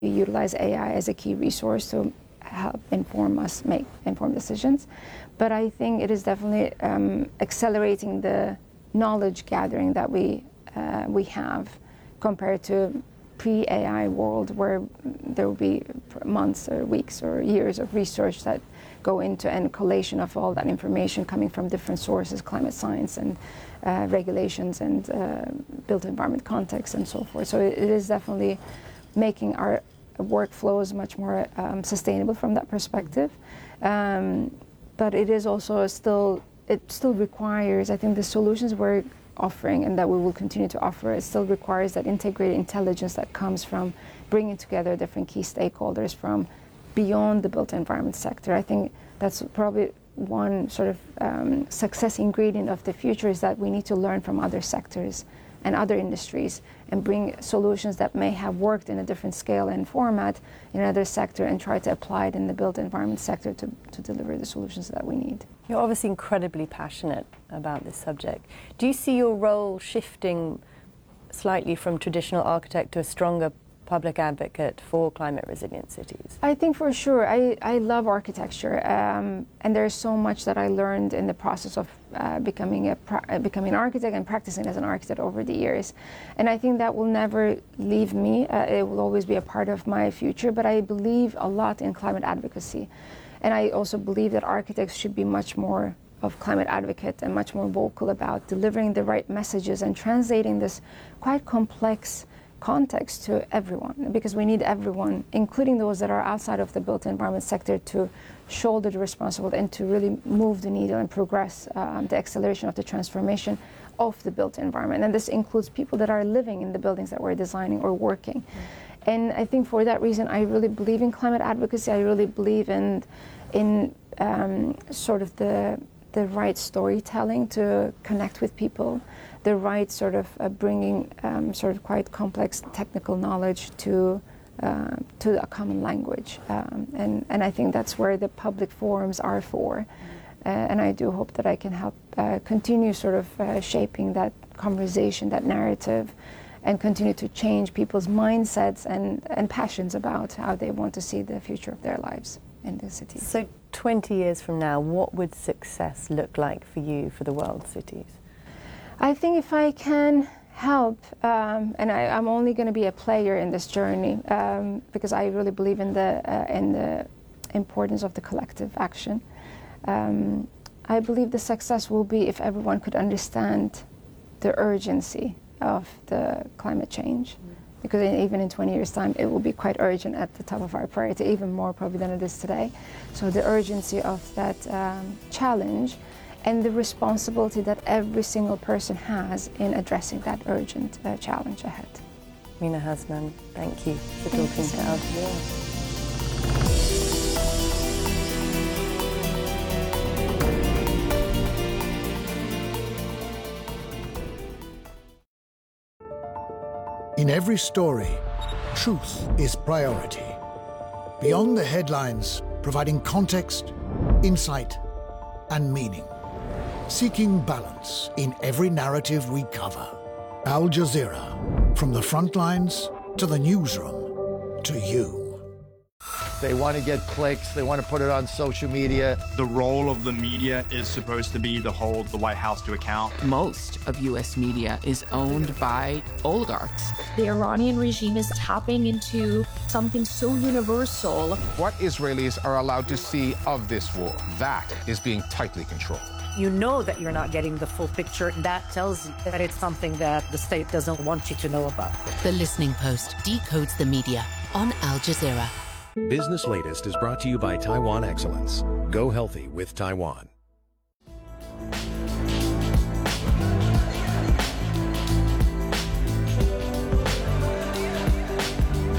We utilize AI as a key resource to help inform us make informed decisions. But I think it is definitely accelerating the knowledge gathering that we have compared to pre-AI world, where there will be months or weeks or years of research that go into and collation of all that information coming from different sources, climate science and regulations and built environment context and so forth. So it is definitely making our workflows much more sustainable from that perspective. But it is also still requires, I think the solutions we're offering and that we will continue to offer, it still requires that integrated intelligence that comes from bringing together different key stakeholders from beyond the built environment sector. I think that's probably one sort of success ingredient of the future, is that we need to learn from other sectors and other industries and bring solutions that may have worked in a different scale and format in another sector and try to apply it in the built environment sector to deliver the solutions that we need. You're obviously incredibly passionate about this subject. Do you see your role shifting slightly from traditional architect to a stronger public advocate for climate resilient cities? I think for sure. I love architecture, and there's so much that I learned in the process of becoming an architect and practicing as an architect over the years. And I think that will never leave me. It will always be a part of my future, but I believe a lot in climate advocacy. And I also believe that architects should be much more of climate advocate and much more vocal about delivering the right messages and translating this quite complex context to everyone, because we need everyone, including those that are outside of the built environment sector, to shoulder the responsibility and to really move the needle and progress the acceleration of the transformation of the built environment. And this includes people that are living in the buildings that we're designing or working. And I think for that reason, I really believe in climate advocacy. I really believe in sort of the right storytelling to connect with people, the right sort of bringing sort of quite complex technical knowledge to a common language. And I think that's where the public forums are for. And I do hope that I can help continue sort of shaping that conversation, that narrative, and continue to change people's mindsets and passions about how they want to see the future of their lives in the city. So 20 years from now, what would success look like for you for the world cities? I think if I can help, and I'm only going to be a player in this journey, because I really believe in the importance of the collective action. I believe the success will be if everyone could understand the urgency of the climate change, because even in 20 years' time, it will be quite urgent at the top of our priority, even more probably than it is today. So the urgency of that challenge and the responsibility that every single person has in addressing that urgent challenge ahead. Mina Hasman, thank you for talking to Al Jazeera. In every story, truth is priority. Beyond the headlines, providing context, insight, and meaning. Seeking balance in every narrative we cover. Al Jazeera, from the front lines to the newsroom to you. They want to get clicks, they want to put it on social media. The role of the media is supposed to be to hold the White House to account. Most of U.S. media is owned by oligarchs. The Iranian regime is tapping into something so universal. What Israelis are allowed to see of this war, that is being tightly controlled. You know that you're not getting the full picture. That tells you that it's something that the state doesn't want you to know about. The Listening Post decodes the media on Al Jazeera. Business Latest is brought to you by Taiwan Excellence. Go healthy with Taiwan.